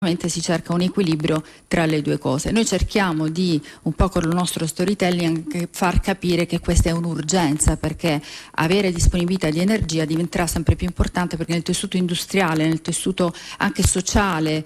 si cerca un equilibrio tra le due cose. Noi cerchiamo di, un po' con il nostro storytelling, anche far capire che questa è un'urgenza, perché avere disponibilità di energia diventerà sempre più importante, perché nel tessuto industriale, nel tessuto anche sociale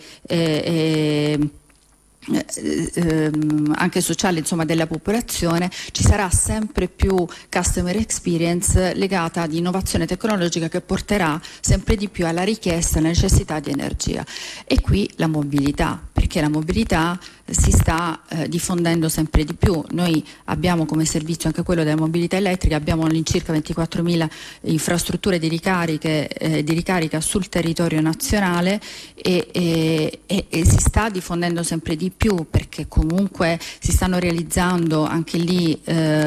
anche sociale, insomma, della popolazione, ci sarà sempre più customer experience legata ad innovazione tecnologica che porterà sempre di più alla richiesta e alla necessità di energia. E qui la mobilità, perché la mobilità si sta diffondendo sempre di più. Noi abbiamo come servizio anche quello della mobilità elettrica, abbiamo all'incirca 24.000 infrastrutture di ricarica sul territorio nazionale e si sta diffondendo sempre di più, perché comunque si stanno realizzando anche lì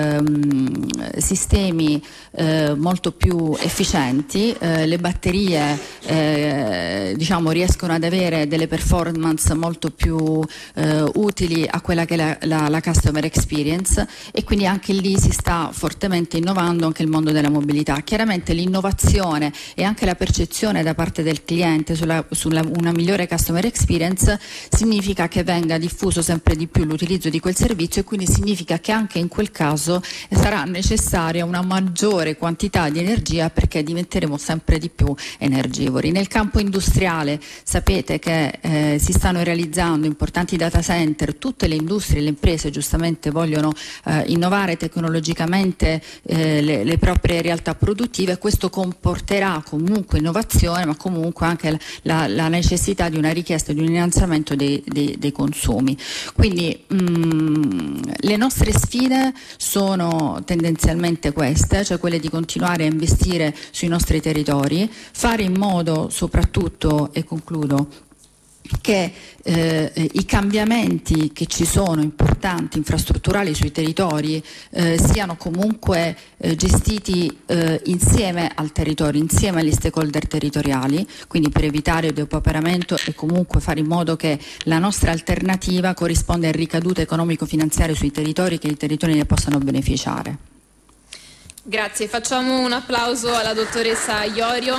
sistemi molto più efficienti, le batterie riescono ad avere delle performance molto più utili a quella che è la customer experience, e quindi anche lì si sta fortemente innovando anche il mondo della mobilità. Chiaramente l'innovazione e anche la percezione da parte del cliente sulla una migliore customer experience significa che venga diffuso sempre di più l'utilizzo di quel servizio, e quindi significa che anche in quel caso sarà necessaria una maggiore quantità di energia, perché diventeremo sempre di più energivori. Nel campo industriale sapete che si stanno realizzando importanti data center, tutte le industrie e le imprese giustamente vogliono innovare tecnologicamente le proprie realtà produttive, e questo comporterà comunque innovazione, ma comunque anche la necessità di una richiesta di un innalzamento dei consumi. Quindi le nostre sfide sono tendenzialmente queste, cioè quelle di continuare a investire sui nostri territori, fare in modo soprattutto, e concludo, che i cambiamenti che ci sono importanti infrastrutturali sui territori siano comunque gestiti insieme al territorio, insieme agli stakeholder territoriali, quindi per evitare il depauperamento e comunque fare in modo che la nostra alternativa corrisponda a ricadute economico-finanziarie sui territori, che i territori ne possano beneficiare. Grazie, facciamo un applauso alla dottoressa Iorio.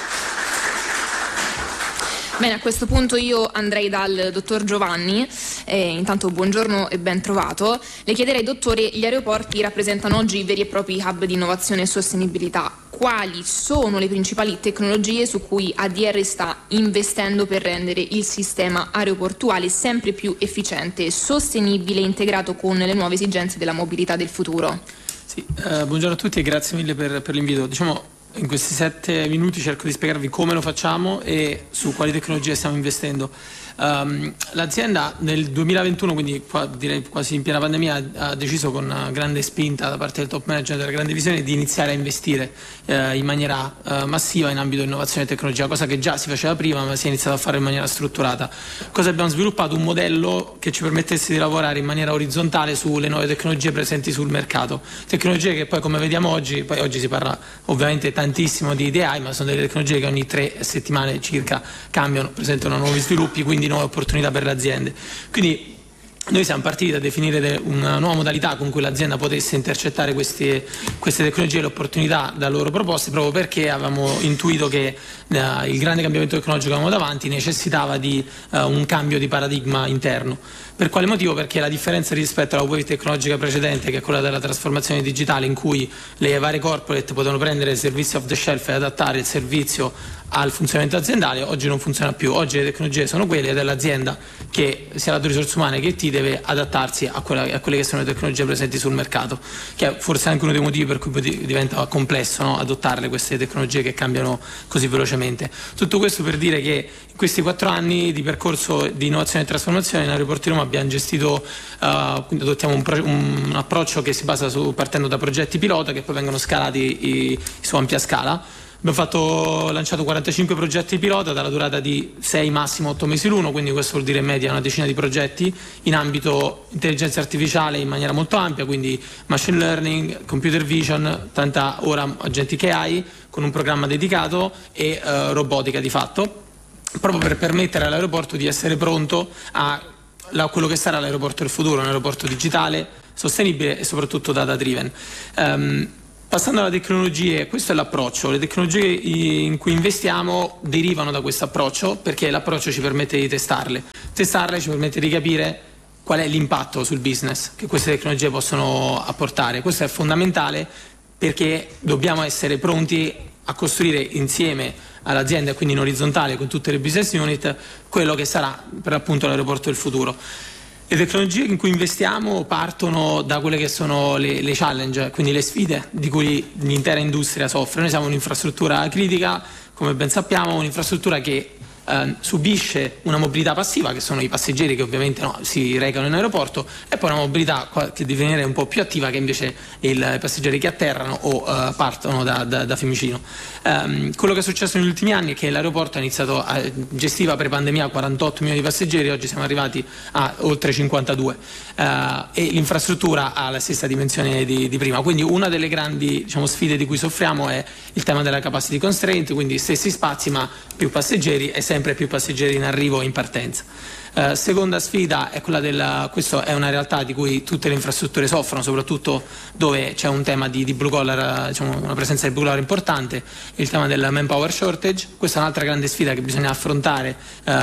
Bene, a questo punto io andrei dal dottor Giovanni. Intanto buongiorno e ben trovato. Le chiederei, dottore, gli aeroporti rappresentano oggi veri e propri hub di innovazione e sostenibilità. Quali sono le principali tecnologie su cui ADR sta investendo per rendere il sistema aeroportuale sempre più efficiente, sostenibile e integrato con le nuove esigenze della mobilità del futuro? Sì, buongiorno a tutti e grazie mille per l'invito. In questi 7 minuti cerco di spiegarvi come lo facciamo e su quali tecnologie stiamo investendo. L'azienda nel 2021, quindi direi quasi in piena pandemia, ha deciso con una grande spinta da parte del top management della grande visione di iniziare a investire in maniera massiva in ambito di innovazione e tecnologia, cosa che già si faceva prima ma si è iniziato a fare in maniera strutturata. Cosa abbiamo sviluppato? Un modello che ci permettesse di lavorare in maniera orizzontale sulle nuove tecnologie presenti sul mercato, tecnologie che poi, come vediamo oggi, poi oggi si parla ovviamente tantissimo di AI, ma sono delle tecnologie che ogni 3 settimane circa cambiano, presentano nuovi sviluppi, quindi nuove opportunità per le aziende. Quindi noi siamo partiti da definire una nuova modalità con cui l'azienda potesse intercettare queste tecnologie e le opportunità da loro proposte, proprio perché avevamo intuito che il grande cambiamento tecnologico che avevamo davanti necessitava di un cambio di paradigma interno. Per quale motivo? Perché la differenza rispetto alla wave tecnologica precedente, che è quella della trasformazione digitale, in cui le varie corporate potevano prendere il servizio off the shelf e adattare il servizio al funzionamento aziendale, oggi non funziona più. Oggi le tecnologie sono quelle ed è l'azienda, che sia la risorsa umana che IT, deve adattarsi a quelle che sono le tecnologie presenti sul mercato, che è forse anche uno dei motivi per cui diventa complesso, no? Adottarle queste tecnologie che cambiano così velocemente. Tutto questo per dire che in questi 4 anni di percorso di innovazione e trasformazione in Aeroporti Roma abbiamo gestito, quindi adottiamo un approccio che si basa partendo da progetti pilota che poi vengono scalati su ampia scala. Abbiamo lanciato 45 progetti pilota dalla durata di 6 massimo 8 mesi l'uno, quindi questo vuol dire in media una decina di progetti in ambito intelligenza artificiale in maniera molto ampia, quindi machine learning, computer vision, tanta ora agentic AI, con un programma dedicato, e robotica di fatto, proprio per permettere all'aeroporto di essere pronto a quello che sarà l'aeroporto del futuro, un aeroporto digitale, sostenibile e soprattutto data driven. Passando alle tecnologie, questo è l'approccio. Le tecnologie in cui investiamo derivano da questo approccio, perché l'approccio ci permette di testarle. Testarle ci permette di capire qual è l'impatto sul business che queste tecnologie possono apportare. Questo è fondamentale perché dobbiamo essere pronti a costruire insieme all'azienda, quindi in orizzontale con tutte le business unit, quello che sarà per l'appunto l'aeroporto del futuro. Le tecnologie in cui investiamo partono da quelle che sono le challenge, quindi le sfide di cui l'intera industria soffre. Noi siamo un'infrastruttura critica, come ben sappiamo, un'infrastruttura che subisce una mobilità passiva, che sono i passeggeri che ovviamente si recano in aeroporto, e poi una mobilità che deve venire un po' più attiva, che invece è i passeggeri che atterrano o partono da Fiumicino. Quello che è successo negli ultimi anni è che l'aeroporto gestiva pre-pandemia 48 milioni di passeggeri, oggi siamo arrivati a oltre 52 e l'infrastruttura ha la stessa dimensione di prima, quindi una delle grandi sfide di cui soffriamo è il tema della capacity constraint, quindi stessi spazi ma più passeggeri e sempre più passeggeri in arrivo e in partenza. Seconda sfida è quella questa è una realtà di cui tutte le infrastrutture soffrono, soprattutto dove c'è un tema di blue collar, una presenza di blue collar importante, il tema del manpower shortage. Questa è un'altra grande sfida che bisogna affrontare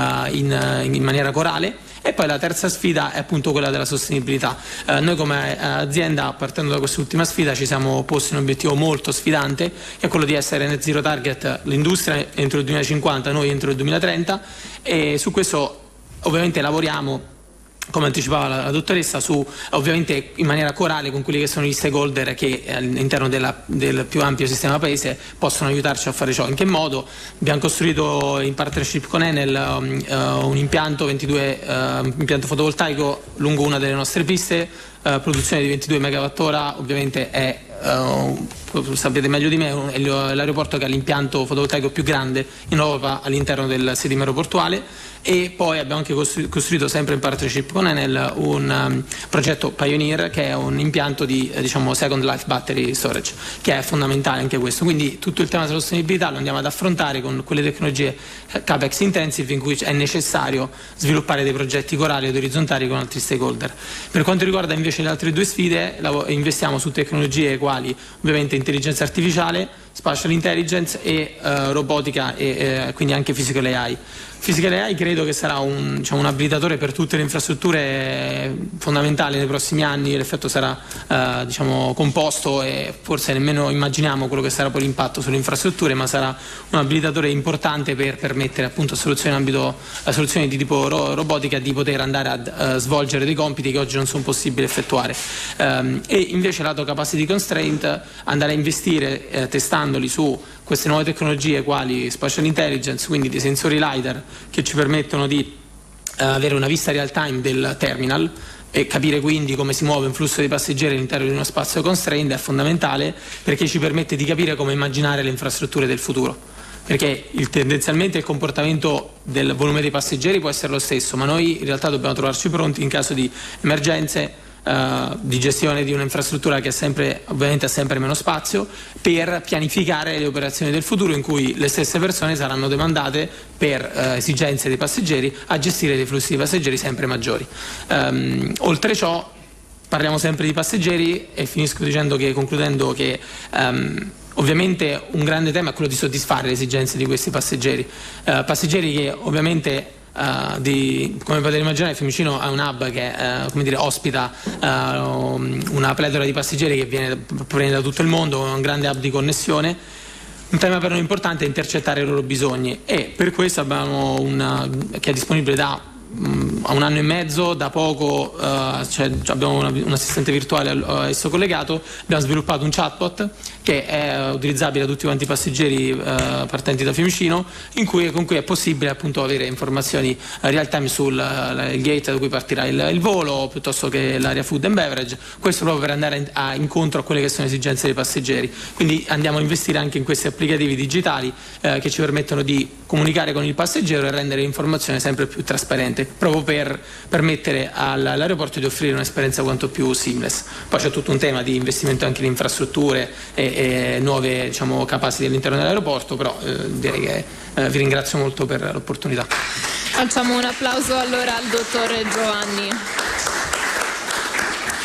in maniera corale. E poi la terza sfida è appunto quella della sostenibilità. Noi come azienda, partendo da quest'ultima sfida, ci siamo posti un obiettivo molto sfidante, che è quello di essere net zero target l'industria entro il 2050, noi entro il 2030, e su questo ovviamente lavoriamo, come anticipava la dottoressa, ovviamente in maniera corale con quelli che sono gli stakeholder che all'interno del più ampio sistema paese possono aiutarci a fare ciò. In che modo? Abbiamo costruito in partnership con Enel un impianto impianto fotovoltaico lungo una delle nostre piste, produzione di 22 MWh, ovviamente è sapete meglio di me, è l'aeroporto che ha l'impianto fotovoltaico più grande in Europa all'interno del sedime aeroportuale. E poi abbiamo anche costruito, sempre in partnership con Enel, un progetto Pioneer, che è un impianto di second life battery storage, che è fondamentale anche questo. Quindi tutto il tema della sostenibilità lo andiamo ad affrontare con quelle tecnologie capex intensive in cui è necessario sviluppare dei progetti corali ed orizzontali con altri stakeholder. Per quanto riguarda invece le altre due sfide, investiamo su tecnologie quali ovviamente intelligenza artificiale, spatial intelligence e robotica e quindi anche physical AI. Physical AI credo che sarà un abilitatore per tutte le infrastrutture fondamentali nei prossimi anni. L'effetto sarà composto e forse nemmeno immaginiamo quello che sarà poi l'impatto sulle infrastrutture, ma sarà un abilitatore importante per permettere appunto a soluzioni di tipo robotica di poter andare a svolgere dei compiti che oggi non sono possibili effettuare. E invece lato capacity constraint, andare a investire testandoli su queste nuove tecnologie quali spatial intelligence, quindi dei sensori LiDAR che ci permettono di avere una vista real time del terminal e capire quindi come si muove un flusso di passeggeri all'interno di uno spazio constrained, è fondamentale perché ci permette di capire come immaginare le infrastrutture del futuro. Perché tendenzialmente il comportamento del volume dei passeggeri può essere lo stesso, ma noi in realtà dobbiamo trovarci pronti in caso di emergenze, di gestione di un'infrastruttura che ovviamente ha sempre meno spazio, per pianificare le operazioni del futuro in cui le stesse persone saranno demandate per esigenze dei passeggeri a gestire dei flussi di passeggeri sempre maggiori. Oltre ciò parliamo sempre di passeggeri e finisco concludendo che ovviamente un grande tema è quello di soddisfare le esigenze di questi passeggeri che ovviamente come potete immaginare Fiumicino è un hub che ospita una pletora di passeggeri che proviene da tutto il mondo, un grande hub di connessione. Un tema per noi importante è intercettare i loro bisogni e per questo abbiamo che è disponibile da un anno e mezzo, da poco abbiamo un assistente virtuale a esso collegato, abbiamo sviluppato un chatbot che è utilizzabile da tutti quanti i passeggeri partenti da Fiumicino, con cui è possibile appunto avere informazioni real time sul gate da cui partirà il volo, piuttosto che l'area food and beverage, questo proprio per andare incontro a quelle che sono le esigenze dei passeggeri. Quindi andiamo a investire anche in questi applicativi digitali che ci permettono di comunicare con il passeggero e rendere l'informazione sempre più trasparente, proprio per permettere all'aeroporto di offrire un'esperienza quanto più seamless. Poi c'è tutto un tema di investimento anche in infrastrutture e nuove capacity all'interno dell'aeroporto, però direi che vi ringrazio molto per l'opportunità. Facciamo un applauso allora al dottor Giovanni.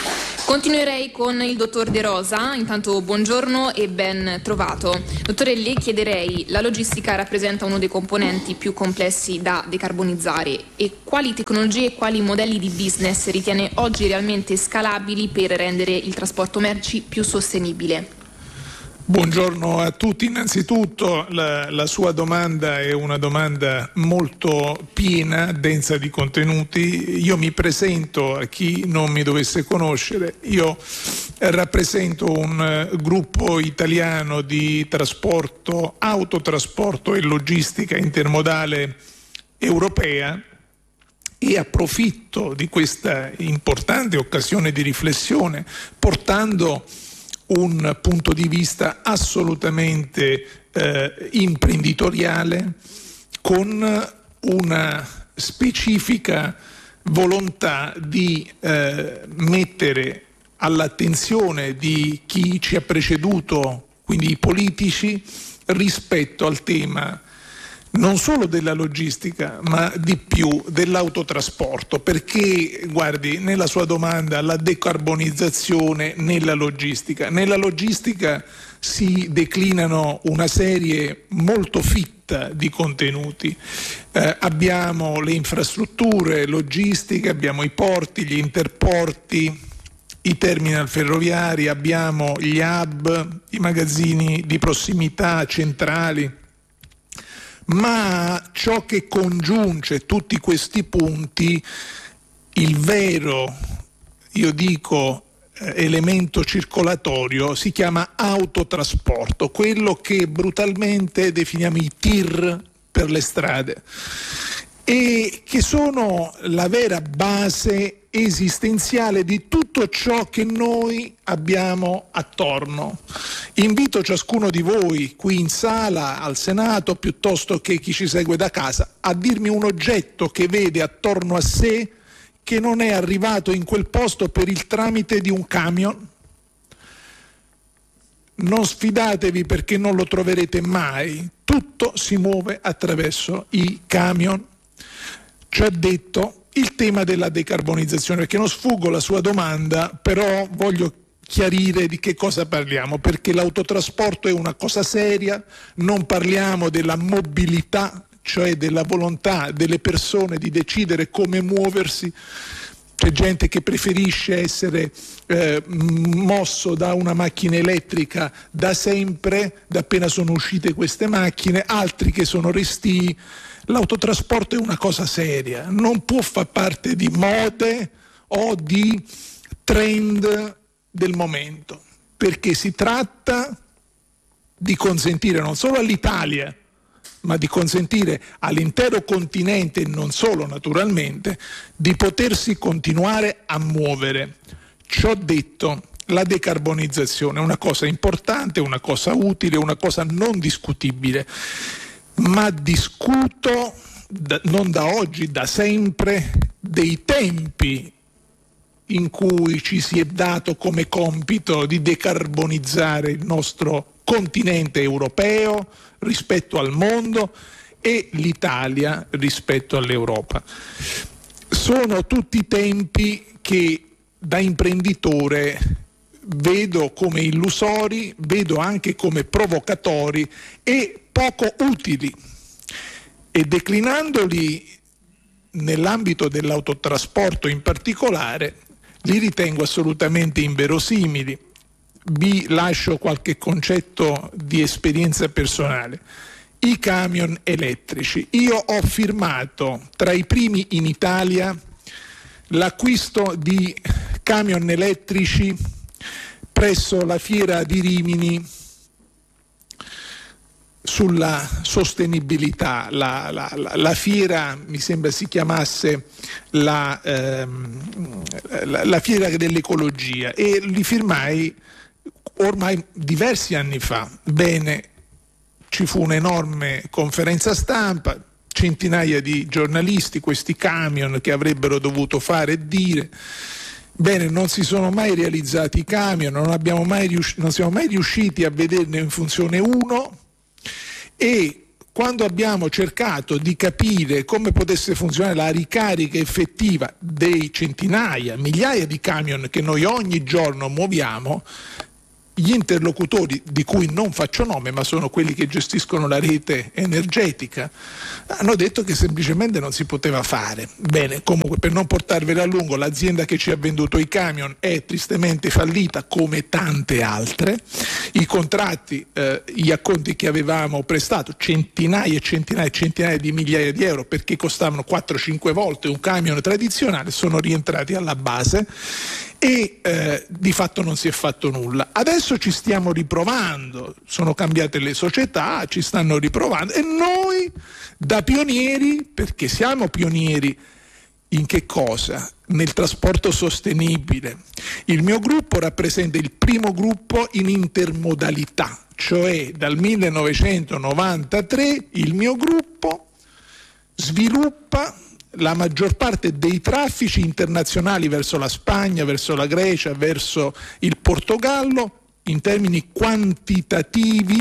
Continuerei con il dottor De Rosa. Intanto buongiorno e ben trovato. Dottore, le chiederei, la logistica rappresenta uno dei componenti più complessi da decarbonizzare, e quali tecnologie e quali modelli di business ritiene oggi realmente scalabili per rendere il trasporto merci più sostenibile? Buongiorno a tutti. Innanzitutto la sua domanda è una domanda molto piena, densa di contenuti. Io mi presento a chi non mi dovesse conoscere. Io rappresento un gruppo italiano di trasporto, autotrasporto e logistica intermodale europea, e approfitto di questa importante occasione di riflessione portando un punto di vista assolutamente imprenditoriale, con una specifica volontà di mettere all'attenzione di chi ci ha preceduto, quindi i politici, rispetto al tema non solo della logistica, ma di più dell'autotrasporto, perché, guardi, nella sua domanda, la decarbonizzazione nella logistica. Nella logistica si declinano una serie molto fitta di contenuti. Abbiamo le infrastrutture logistiche, abbiamo i porti, gli interporti, i terminal ferroviari, abbiamo gli hub, i magazzini di prossimità centrali. Ma ciò che congiunge tutti questi punti, il vero, io dico, elemento circolatorio, si chiama autotrasporto, quello che brutalmente definiamo i TIR per le strade, e che sono la vera base esistenziale di tutto ciò che noi abbiamo attorno. Invito ciascuno di voi qui in sala, al Senato, piuttosto che chi ci segue da casa, a dirmi un oggetto che vede attorno a sé che non è arrivato in quel posto per il tramite di un camion. Non sfidatevi, perché non lo troverete mai. Tutto si muove attraverso i camion. Ci ha detto il tema della decarbonizzazione, perché non sfuggo la sua domanda, però voglio chiarire di che cosa parliamo, perché l'autotrasporto è una cosa seria, non parliamo della mobilità, cioè della volontà delle persone di decidere come muoversi. C'è gente che preferisce essere mosso da una macchina elettrica da sempre, da appena sono uscite queste macchine, altri che sono restii. L'autotrasporto è una cosa seria, non può far parte di mode o di trend del momento, perché si tratta di consentire non solo all'Italia, ma di consentire all'intero continente, e non solo naturalmente, di potersi continuare a muovere. Ciò detto, la decarbonizzazione è una cosa importante, una cosa utile, una cosa non discutibile, ma discuto non da oggi, da sempre, dei tempi in cui ci si è dato come compito di decarbonizzare il nostro continente europeo rispetto al mondo e l'Italia rispetto all'Europa. Sono tutti tempi che da imprenditore vedo come illusori, vedo anche come provocatori e poco utili, e declinandoli nell'ambito dell'autotrasporto in particolare li ritengo assolutamente inverosimili. Vi lascio qualche concetto di esperienza personale. I camion elettrici. Io ho firmato tra i primi in Italia l'acquisto di camion elettrici presso la fiera di Rimini sulla sostenibilità. La fiera, mi sembra si chiamasse la fiera dell'ecologia, e li firmai ormai diversi anni fa. Bene, ci fu un'enorme conferenza stampa, centinaia di giornalisti, questi camion che avrebbero dovuto fare e dire. Bene, non si sono mai realizzati i camion, non siamo mai riusciti a vederne in funzione uno, e quando abbiamo cercato di capire come potesse funzionare la ricarica effettiva dei centinaia, migliaia di camion che noi ogni giorno muoviamo, gli interlocutori, di cui non faccio nome ma sono quelli che gestiscono la rete energetica, hanno detto che semplicemente non si poteva fare. Bene, comunque, per non portarvela a lungo, l'azienda che ci ha venduto i camion è tristemente fallita come tante altre. I contratti, gli acconti che avevamo prestato, centinaia e centinaia e centinaia di migliaia di euro, perché costavano 4-5 volte un camion tradizionale, sono rientrati alla base e di fatto non si è fatto nulla. Adesso ci stiamo riprovando, sono cambiate le società, ci stanno riprovando, e noi da pionieri, perché siamo pionieri in che cosa? Nel trasporto sostenibile. Il mio gruppo rappresenta il primo gruppo in intermodalità, cioè dal 1993 il mio gruppo sviluppa la maggior parte dei traffici internazionali verso la Spagna, verso la Grecia, verso il Portogallo, in termini quantitativi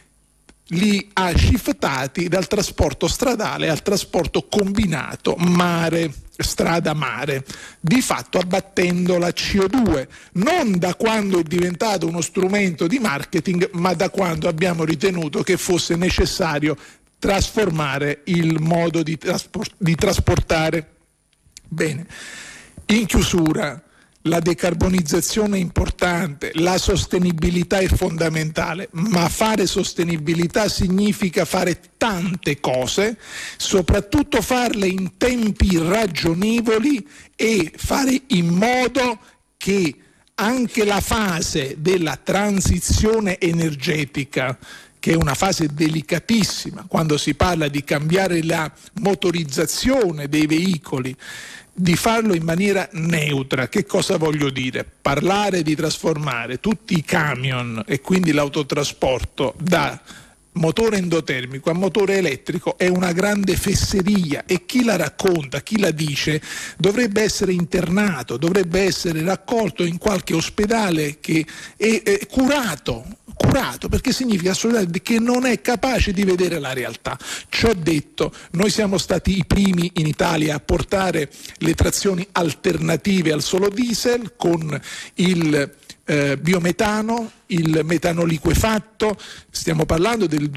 li ha shiftati dal trasporto stradale al trasporto combinato mare, strada-mare, di fatto abbattendo la CO2, non da quando è diventato uno strumento di marketing, ma da quando abbiamo ritenuto che fosse necessario trasformare il modo di trasportare. Bene, in chiusura, la decarbonizzazione è importante, la sostenibilità è fondamentale, ma fare sostenibilità significa fare tante cose, soprattutto farle in tempi ragionevoli e fare in modo che anche la fase della transizione energetica, che è una fase delicatissima quando si parla di cambiare la motorizzazione dei veicoli, di farlo in maniera neutra. Che cosa voglio dire? Parlare di trasformare tutti i camion e quindi l'autotrasporto da motore endotermico a motore elettrico è una grande fesseria, e chi la racconta, chi la dice, dovrebbe essere internato, dovrebbe essere raccolto in qualche ospedale che è curato, perché significa assolutamente che non è capace di vedere la realtà. Ciò detto, noi siamo stati i primi in Italia a portare le trazioni alternative al solo diesel con il biometano, il metano liquefatto. Stiamo parlando del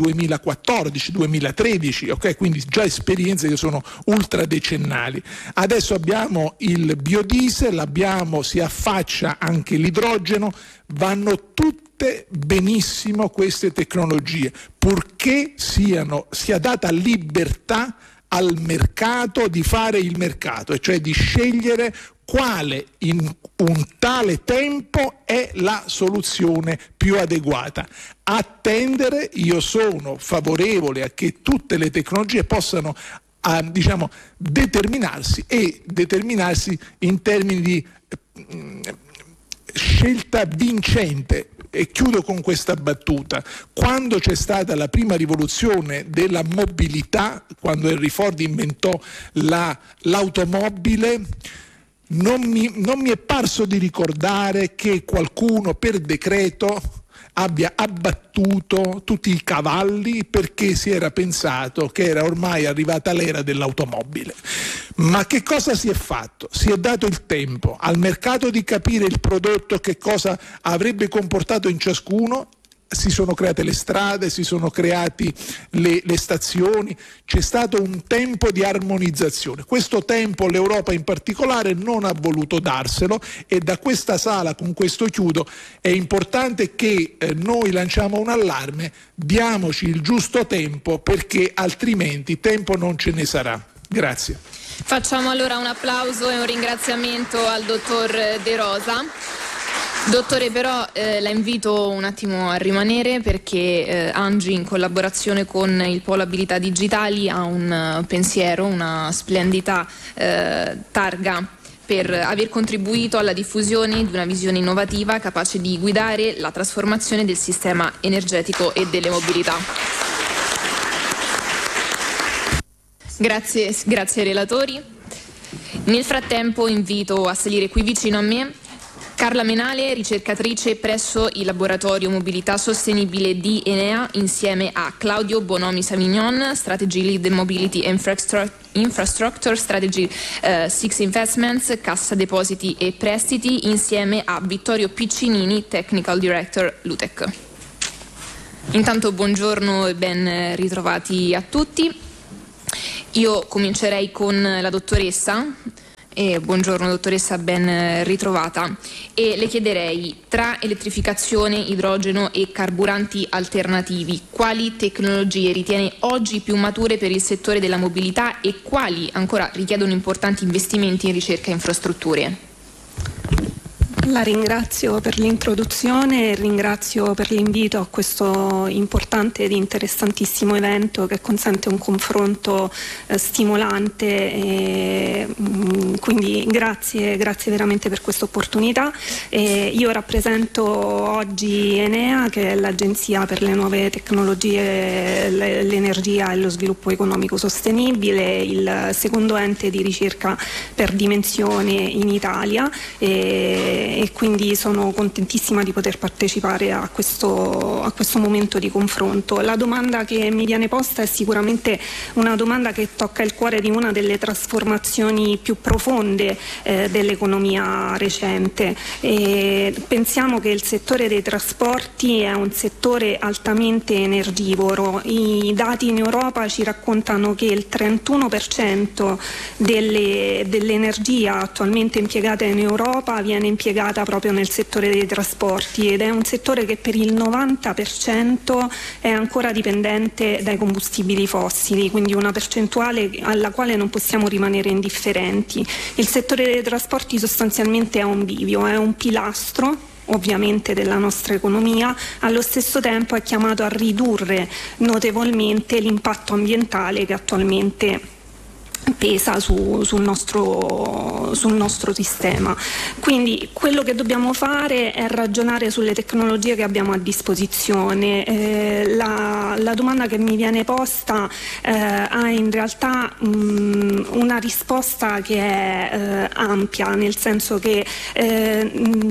2014-2013, ok? Quindi già esperienze che sono ultradecennali. Adesso abbiamo il biodiesel, si affaccia anche l'idrogeno, vanno tutte benissimo queste tecnologie, purché sia data libertà al mercato di fare il mercato, e cioè di scegliere quale in un tale tempo è la soluzione più adeguata. Attendere, io sono favorevole a che tutte le tecnologie possano determinarsi in termini di scelta vincente. E chiudo con questa battuta: quando c'è stata la prima rivoluzione della mobilità, quando Henry Ford inventò l'automobile, non mi è parso di ricordare che qualcuno per decreto abbia abbattuto tutti i cavalli perché si era pensato che era ormai arrivata l'era dell'automobile. Ma che cosa si è fatto? Si è dato il tempo al mercato di capire il prodotto, che cosa avrebbe comportato in ciascuno. Si sono create le strade, si sono creati le stazioni, c'è stato un tempo di armonizzazione. Questo tempo l'Europa in particolare non ha voluto darselo, e da questa sala, con questo chiudo, è importante che noi lanciamo un allarme: diamoci il giusto tempo, perché altrimenti tempo non ce ne sarà. Grazie. Facciamo allora un applauso e un ringraziamento al dottor De Rosa. Dottore, però la invito un attimo a rimanere, perché Angi, in collaborazione con il Polo Abilità Digitali, ha un pensiero, una splendida targa per aver contribuito alla diffusione di una visione innovativa capace di guidare la trasformazione del sistema energetico e delle mobilità. Grazie ai relatori. Nel frattempo invito a salire qui vicino a me Carla Menale, ricercatrice presso il Laboratorio Mobilità Sostenibile di Enea, insieme a Claudio Bonomi Savignon, Strategy Lead Mobility Infrastructure Strategy 6 Investments, Cassa Depositi e Prestiti, insieme a Vittorio Piccinini, Technical Director Lutec. Intanto buongiorno e ben ritrovati a tutti. Io comincerei con la dottoressa. Buongiorno dottoressa, ben ritrovata, e le chiederei, tra elettrificazione, idrogeno e carburanti alternativi, quali tecnologie ritiene oggi più mature per il settore della mobilità e quali ancora richiedono importanti investimenti in ricerca e infrastrutture? La ringrazio per l'introduzione e ringrazio per l'invito a questo importante ed interessantissimo evento che consente un confronto stimolante e, quindi grazie veramente per questa opportunità. Io rappresento oggi Enea, che è l'Agenzia per le nuove tecnologie, l'energia e lo sviluppo economico sostenibile, il secondo ente di ricerca per dimensione in Italia, e quindi sono contentissima di poter partecipare a questo momento di confronto. La domanda che mi viene posta è sicuramente una domanda che tocca il cuore di una delle trasformazioni più profonde dell'economia recente. Pensiamo che il settore dei trasporti è un settore altamente energivoro. I dati in Europa ci raccontano che il 31% dell'energia attualmente impiegata in Europa viene impiegata proprio nel settore dei trasporti, ed è un settore che per il 90% è ancora dipendente dai combustibili fossili, quindi una percentuale alla quale non possiamo rimanere indifferenti. Il settore dei trasporti sostanzialmente è un bivio, è un pilastro ovviamente della nostra economia, allo stesso tempo è chiamato a ridurre notevolmente l'impatto ambientale che attualmente pesa sul nostro sistema. Quindi quello che dobbiamo fare è ragionare sulle tecnologie che abbiamo a disposizione. La domanda che mi viene posta ha in realtà una risposta che è ampia, nel senso che c'è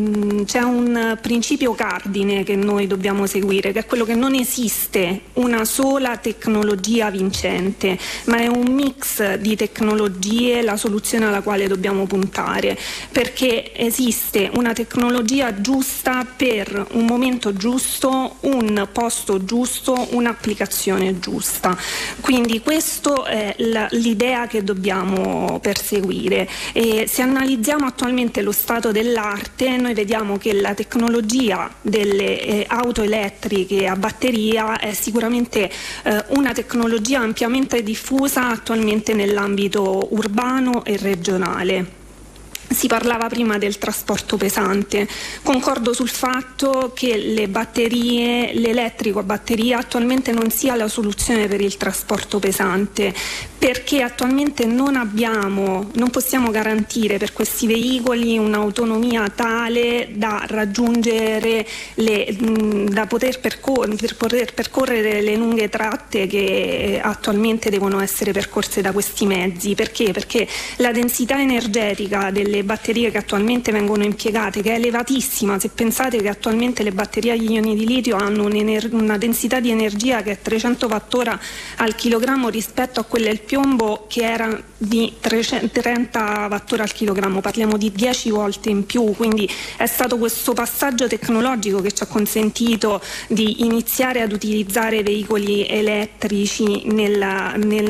un principio cardine che noi dobbiamo seguire, che è quello che non esiste una sola tecnologia vincente, ma è un mix di tecnologie la soluzione alla quale dobbiamo puntare, perché esiste una tecnologia giusta per un momento giusto, un posto giusto, un'applicazione giusta. Quindi questa è l'idea che dobbiamo perseguire. E se analizziamo attualmente lo stato dell'arte, noi vediamo che la tecnologia delle auto elettriche a batteria è sicuramente una tecnologia ampiamente diffusa attualmente nell'ambito urbano e regionale. Si parlava prima del trasporto pesante. Concordo sul fatto che l'elettrico a batteria attualmente non sia la soluzione per il trasporto pesante, perché attualmente non possiamo garantire per questi veicoli un'autonomia tale da raggiungere da poter percorrere le lunghe tratte che attualmente devono essere percorse da questi mezzi. Perché? Perché la densità energetica delle batterie che attualmente vengono impiegate, che è elevatissima, se pensate che attualmente le batterie agli ioni di litio hanno una densità di energia che è 300 Wh al chilogrammo rispetto a quella del piombo che era di 30 Wh al chilogrammo, parliamo di 10 volte in più. Quindi è stato questo passaggio tecnologico che ci ha consentito di iniziare ad utilizzare veicoli elettrici nelle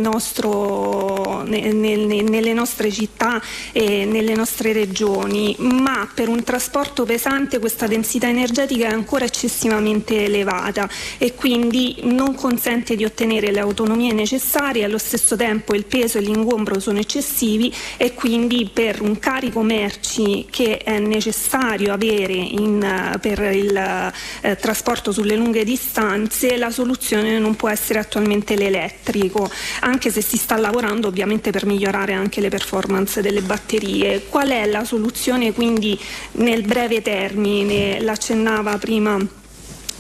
nostre città e nelle nostre regioni, ma per un trasporto pesante questa densità energetica è ancora eccessivamente elevata e quindi non consente di ottenere le autonomie necessarie. Allo stesso tempo il peso e l'ingombro sono eccessivi e quindi per un carico merci che è necessario avere per il trasporto sulle lunghe distanze, la soluzione non può essere attualmente l'elettrico, anche se si sta lavorando ovviamente per migliorare anche le performance delle batterie. Qual è la soluzione quindi nel breve termine? L'accennava prima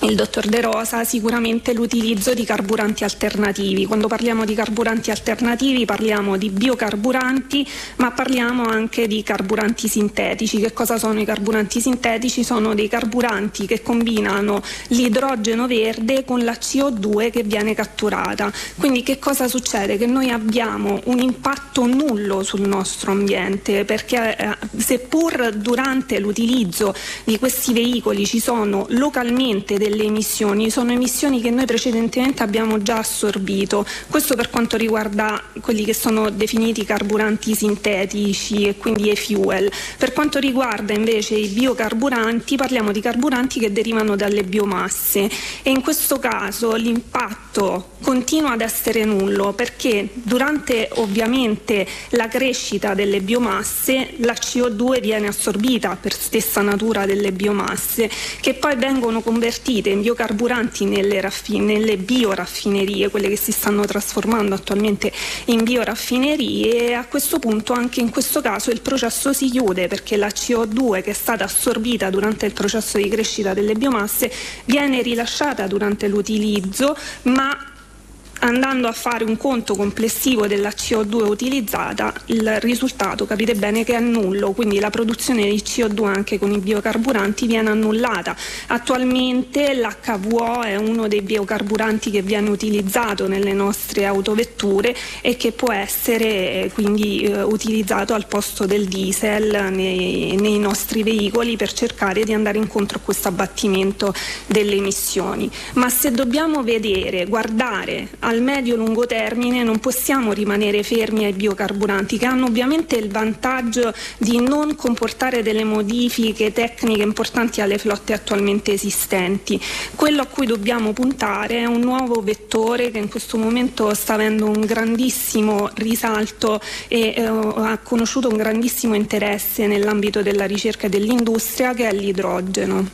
il dottor De Rosa, sicuramente l'utilizzo di carburanti alternativi. Quando parliamo di carburanti alternativi parliamo di biocarburanti, ma parliamo anche di carburanti sintetici. Che cosa sono i carburanti sintetici? Sono dei carburanti che combinano l'idrogeno verde con la CO2 che viene catturata. Quindi che cosa succede? Che noi abbiamo un impatto nullo sul nostro ambiente, perché seppur durante l'utilizzo di questi veicoli ci sono localmente delle emissioni, sono emissioni che noi precedentemente abbiamo già assorbito. Questo per quanto riguarda quelli che sono definiti carburanti sintetici e quindi e-fuel. Per quanto riguarda invece i biocarburanti, parliamo di carburanti che derivano dalle biomasse, e in questo caso l'impatto continua ad essere nullo, perché durante ovviamente la crescita delle biomasse la CO2 viene assorbita per stessa natura delle biomasse, che poi vengono convertite in biocarburanti nelle bioraffinerie, quelle che si stanno trasformando attualmente in bioraffinerie, e a questo punto anche in questo caso il processo si chiude, perché la CO2 che è stata assorbita durante il processo di crescita delle biomasse viene rilasciata durante l'utilizzo, ma andando a fare un conto complessivo della CO2 utilizzata, il risultato capite bene che è nullo, quindi la produzione di CO2 anche con i biocarburanti viene annullata. Attualmente l'HVO è uno dei biocarburanti che viene utilizzato nelle nostre autovetture e che può essere quindi utilizzato al posto del diesel nei nostri veicoli, per cercare di andare incontro a questo abbattimento delle emissioni. Ma se dobbiamo guardare al medio-lungo termine, non possiamo rimanere fermi ai biocarburanti, che hanno ovviamente il vantaggio di non comportare delle modifiche tecniche importanti alle flotte attualmente esistenti. Quello a cui dobbiamo puntare è un nuovo vettore che in questo momento sta avendo un grandissimo risalto e ha conosciuto un grandissimo interesse nell'ambito della ricerca e dell'industria, che è l'idrogeno.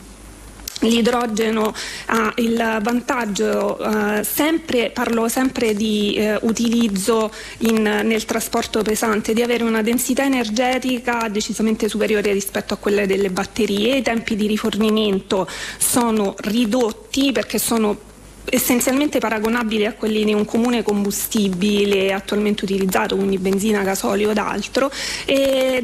L'idrogeno ha il vantaggio, parlo sempre di utilizzo nel trasporto pesante, di avere una densità energetica decisamente superiore rispetto a quelle delle batterie. I tempi di rifornimento sono ridotti, perché sono essenzialmente paragonabili a quelli di un comune combustibile attualmente utilizzato, quindi benzina, gasolio ed altro, ed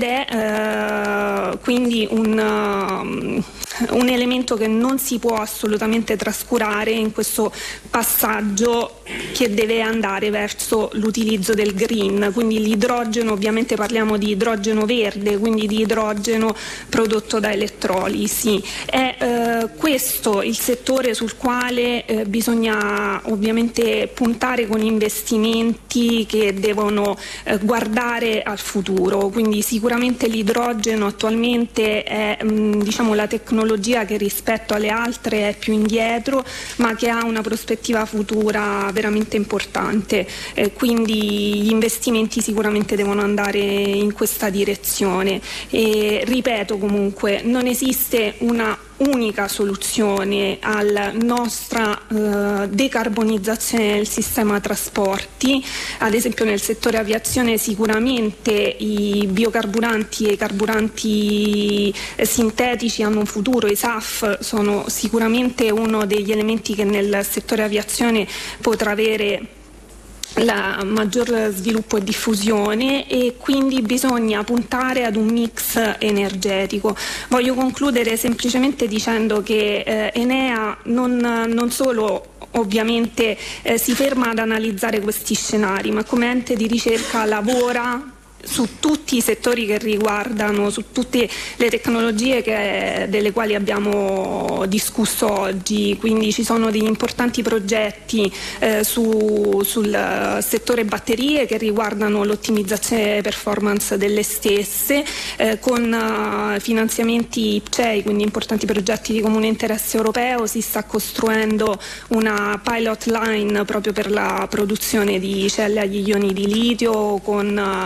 è quindi un elemento che non si può assolutamente trascurare in questo passaggio che deve andare verso l'utilizzo del green. Quindi l'idrogeno, ovviamente parliamo di idrogeno verde, quindi di idrogeno prodotto da elettrolisi. È questo il settore sul quale bisogna ovviamente puntare con investimenti che devono guardare al futuro. Quindi sicuramente l'idrogeno attualmente è la tecnologia che rispetto alle altre è più indietro, ma che ha una prospettiva futura veramente importante, quindi gli investimenti sicuramente devono andare in questa direzione. E ripeto, comunque non esiste una unica soluzione alla nostra decarbonizzazione del sistema trasporti. Ad esempio nel settore aviazione sicuramente i biocarburanti e i carburanti sintetici hanno un futuro. I SAF sono sicuramente uno degli elementi che nel settore aviazione potrà avere la maggior sviluppo e diffusione, e quindi bisogna puntare ad un mix energetico. Voglio concludere semplicemente dicendo che Enea non solo ovviamente si ferma ad analizzare questi scenari, ma come ente di ricerca lavora su tutti i settori che riguardano, su tutte le tecnologie delle quali abbiamo discusso oggi. Quindi ci sono degli importanti progetti sul settore batterie che riguardano l'ottimizzazione performance delle stesse, con finanziamenti IPCEI, quindi importanti progetti di comune interesse europeo. Si sta costruendo una pilot line proprio per la produzione di celle agli ioni di litio con performance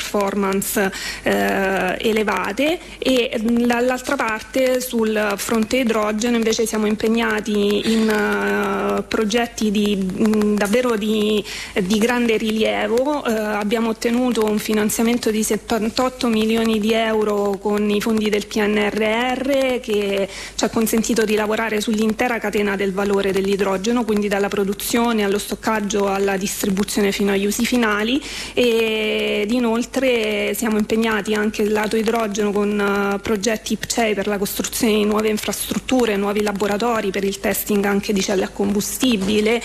performance elevate, e dall'altra parte sul fronte idrogeno invece siamo impegnati in progetti davvero di grande rilievo. Abbiamo ottenuto un finanziamento di 78 milioni di euro con i fondi del PNRR, che ci ha consentito di lavorare sull'intera catena del valore dell'idrogeno, quindi dalla produzione allo stoccaggio alla distribuzione fino agli usi finali, ed inoltre siamo impegnati anche sul lato idrogeno con progetti IPCEI per la costruzione di nuove infrastrutture, nuovi laboratori per il testing anche di celle a combustibile,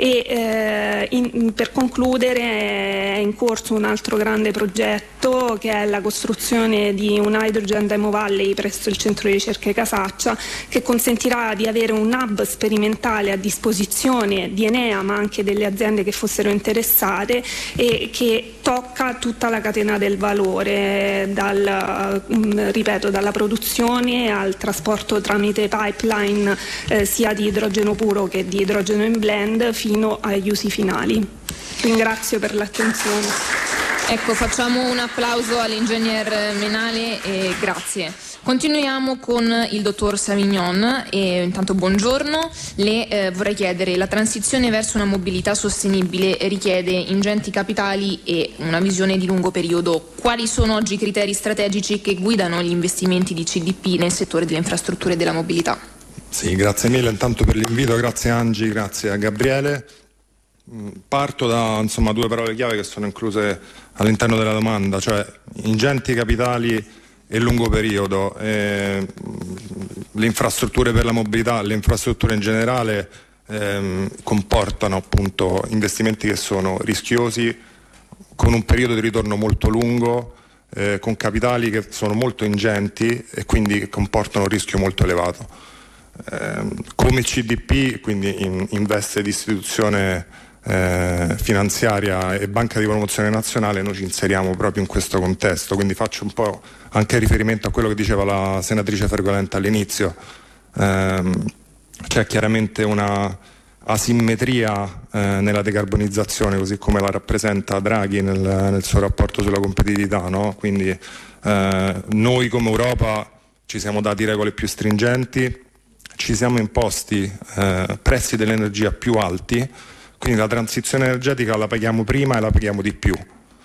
e per concludere è in corso un altro grande progetto che è la costruzione di un Hydrogen Demo Valley presso il centro di ricerche Casaccia, che consentirà di avere un hub sperimentale a disposizione di Enea ma anche delle aziende che fossero interessate, e che tocca tutta la catena del valore, dalla produzione al trasporto tramite pipeline sia di idrogeno puro che di idrogeno in blend fino agli usi finali. Ringrazio per l'attenzione. Ecco, facciamo un applauso all'ingegner Menale e grazie. Continuiamo con il dottor Savignon. Intanto buongiorno. Le vorrei chiedere: la transizione verso una mobilità sostenibile richiede ingenti capitali e una visione di lungo periodo. Quali sono oggi i criteri strategici che guidano gli investimenti di CDP nel settore delle infrastrutture e della mobilità? Sì, grazie mille intanto per l'invito, grazie Angi, grazie a Gabriele. Parto da due parole chiave che sono incluse all'interno della domanda, cioè ingenti capitali e lungo periodo. Le infrastrutture per la mobilità, le infrastrutture in generale comportano appunto investimenti che sono rischiosi, con un periodo di ritorno molto lungo, con capitali che sono molto ingenti e quindi comportano un rischio molto elevato. Come CDP, quindi investe di istituzione finanziaria e banca di promozione nazionale, noi ci inseriamo proprio in questo contesto, quindi faccio un po' anche riferimento a quello che diceva la senatrice Fergolenta all'inizio. C'è chiaramente una asimmetria nella decarbonizzazione, così come la rappresenta Draghi nel suo rapporto sulla competitività, no? Quindi noi come Europa ci siamo dati regole più stringenti, ci siamo imposti prezzi dell'energia più alti, quindi la transizione energetica la paghiamo prima e la paghiamo di più.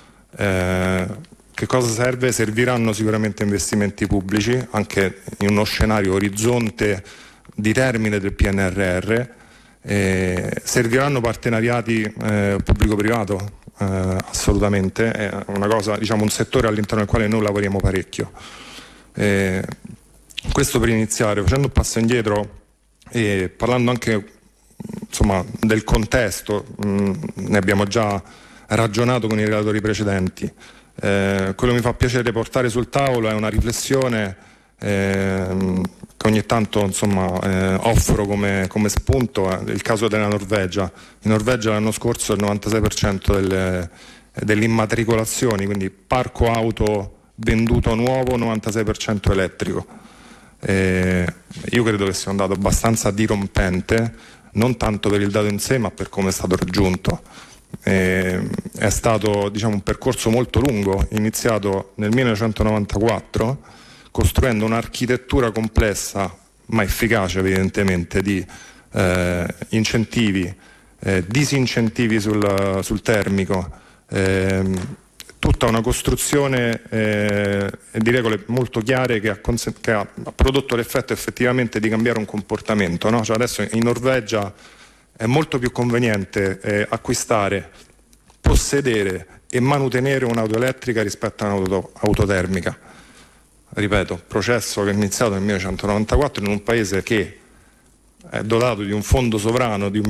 Che cosa serve? Serviranno sicuramente investimenti pubblici, anche in uno scenario orizzonte di termine del PNRR, serviranno partenariati pubblico-privato, assolutamente, è una cosa, un settore all'interno del quale noi lavoriamo parecchio. Questo per iniziare, facendo un passo indietro e parlando anche del contesto, ne abbiamo già ragionato con i relatori precedenti. Quello che mi fa piacere portare sul tavolo è una riflessione che ogni tanto offro come spunto, il caso della Norvegia. In Norvegia l'anno scorso il 96% delle immatricolazioni, quindi parco auto venduto nuovo, 96% elettrico. Io credo che sia un dato abbastanza dirompente, non tanto per il dato in sé ma per come è stato raggiunto. È stato un percorso molto lungo, iniziato nel 1994, costruendo un'architettura complessa ma efficace evidentemente di incentivi, disincentivi sul termico, tutta una costruzione di regole molto chiare che ha prodotto l'effetto effettivamente di cambiare un comportamento, no? Cioè adesso in Norvegia è molto più conveniente acquistare, possedere e manutenere un'auto elettrica rispetto a un'auto termica. Ripeto, processo che è iniziato nel 1994 in un paese che è dotato di un fondo sovrano di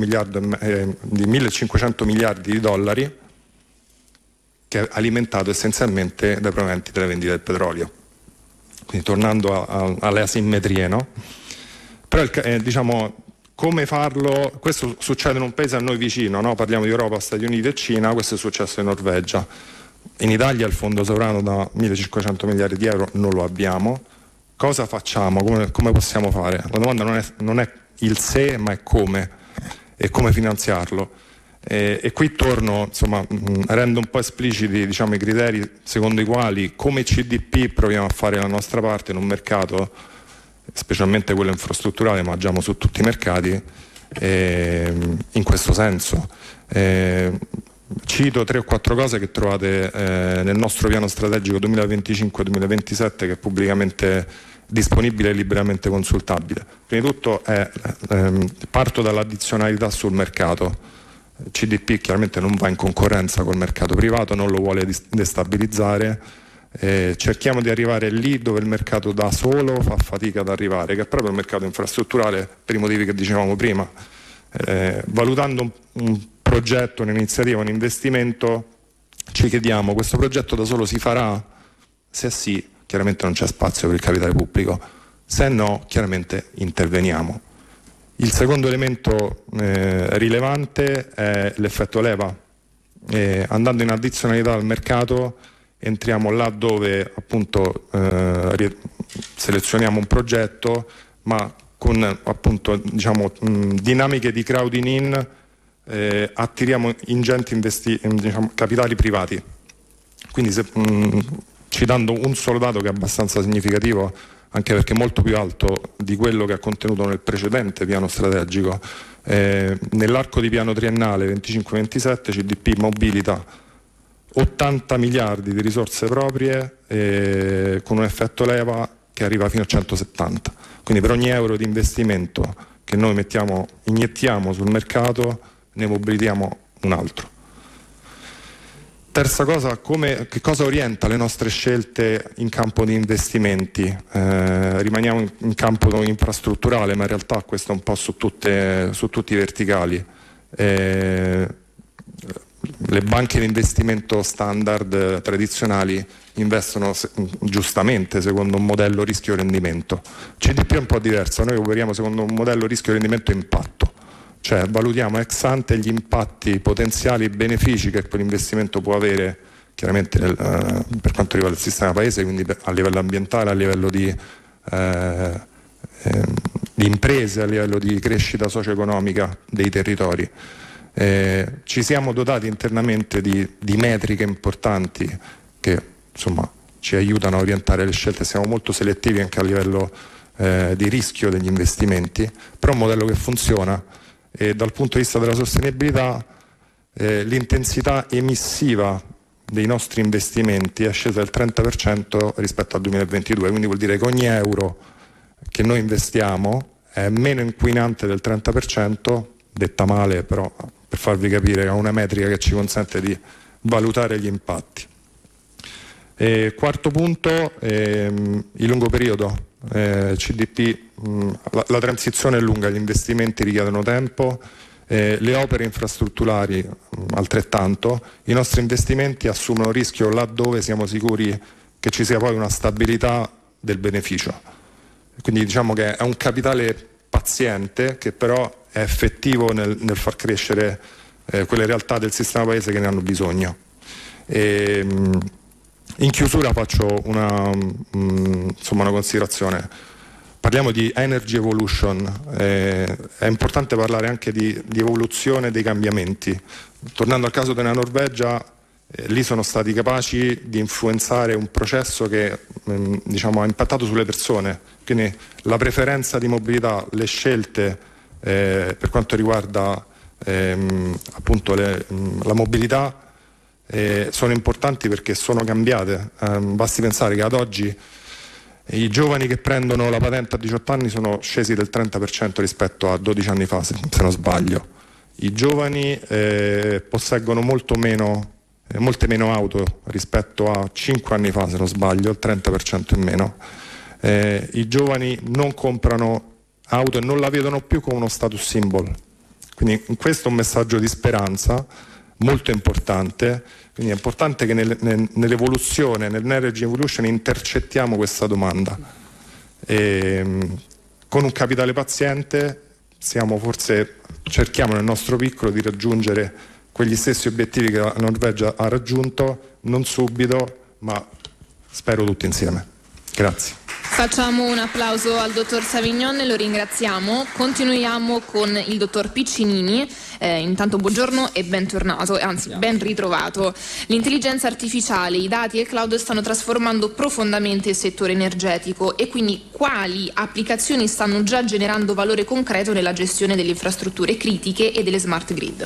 1.500 miliardi di dollari, che è alimentato essenzialmente dai proventi della vendita del petrolio. Quindi tornando alle asimmetrie, no? Però come farlo? Questo succede in un paese a noi vicino, no? Parliamo di Europa, Stati Uniti e Cina, questo è successo in Norvegia. In Italia il fondo sovrano da 1.500 miliardi di euro non lo abbiamo. Cosa facciamo? Come possiamo fare? La domanda non è il se, ma è come e come finanziarlo. E qui torno, insomma, rendo un po' espliciti, diciamo, i criteri secondo i quali come CDP proviamo a fare la nostra parte in un mercato, specialmente quello infrastrutturale, ma agiamo su tutti i mercati in questo senso. Cito 3 o 4 cose che trovate nel nostro piano strategico 2025-2027, che è pubblicamente disponibile e liberamente consultabile. Prima di tutto parto dall'addizionalità sul mercato. CDP chiaramente non va in concorrenza col mercato privato, non lo vuole destabilizzare, cerchiamo di arrivare lì dove il mercato da solo fa fatica ad arrivare, che è proprio il mercato infrastrutturale, per i motivi che dicevamo prima. Valutando un progetto, un'iniziativa, un investimento, ci chiediamo: questo progetto da solo si farà? Se sì, chiaramente non c'è spazio per il capitale pubblico, se no chiaramente interveniamo. Il secondo elemento rilevante è l'effetto leva. Andando in addizionalità al mercato entriamo là dove appunto selezioniamo un progetto, ma con appunto, diciamo, dinamiche di crowding in, attiriamo ingenti diciamo, capitali privati. Quindi citando un solo dato che è abbastanza significativo, anche perché è molto più alto di quello che è contenuto nel precedente piano strategico, nell'arco di piano triennale 25-27 CDP mobilita 80 miliardi di risorse proprie con un effetto leva che arriva fino a 170. Quindi per ogni euro di investimento che noi iniettiamo sul mercato, ne mobilitiamo un altro. Terza cosa, che cosa orienta le nostre scelte in campo di investimenti? Rimaniamo in campo infrastrutturale, ma in realtà questo è un po' su tutti i verticali. Le banche di investimento standard tradizionali investono giustamente secondo un modello rischio-rendimento. CDP è un po' diverso, noi operiamo secondo un modello rischio-rendimento-impatto. Cioè valutiamo ex ante gli impatti potenziali, i benefici che quell'investimento può avere chiaramente per quanto riguarda il sistema paese, quindi a livello ambientale, a livello di imprese, a livello di crescita socio-economica dei territori. Ci siamo dotati internamente di metriche importanti che insomma ci aiutano a orientare le scelte, siamo molto selettivi anche a livello di rischio degli investimenti, però è un modello che funziona. E dal punto di vista della sostenibilità l'intensità emissiva dei nostri investimenti è scesa del 30% rispetto al 2022, quindi vuol dire che ogni euro che noi investiamo è meno inquinante del 30%, detta male però per farvi capire, ha una metrica che ci consente di valutare gli impatti. Quarto punto, il lungo periodo. CDP, la transizione è lunga, gli investimenti richiedono tempo, le opere infrastrutturali altrettanto. I nostri investimenti assumono rischio laddove siamo sicuri che ci sia poi una stabilità del beneficio. Quindi diciamo che è un capitale paziente che però è effettivo nel far crescere quelle realtà del sistema paese che ne hanno bisogno. In chiusura faccio una considerazione. Parliamo di energy evolution, è importante parlare anche di evoluzione dei cambiamenti. Tornando al caso della Norvegia, lì sono stati capaci di influenzare un processo che ha impattato sulle persone, quindi la preferenza di mobilità, le scelte per quanto riguarda appunto la mobilità sono importanti perché sono cambiate. Basti pensare che ad oggi i giovani che prendono la patente a 18 anni sono scesi del 30% rispetto a 12 anni fa, se non sbaglio. I giovani posseggono molte meno auto rispetto a 5 anni fa, se non sbaglio, il 30% in meno. I giovani non comprano auto e non la vedono più come uno status symbol. Quindi questo è un messaggio di speranza molto importante. Quindi è importante che nell'evoluzione, nell'energy evolution, intercettiamo questa domanda. Con un capitale paziente cerchiamo nel nostro piccolo di raggiungere quegli stessi obiettivi che la Norvegia ha raggiunto, non subito, ma spero tutti insieme. Grazie. Facciamo un applauso al dottor Savignon e lo ringraziamo. Continuiamo con il dottor Piccinini. Intanto buongiorno e bentornato, anzi ben ritrovato. L'intelligenza artificiale, i dati e il cloud stanno trasformando profondamente il settore energetico, e quindi quali applicazioni stanno già generando valore concreto nella gestione delle infrastrutture critiche e delle smart grid?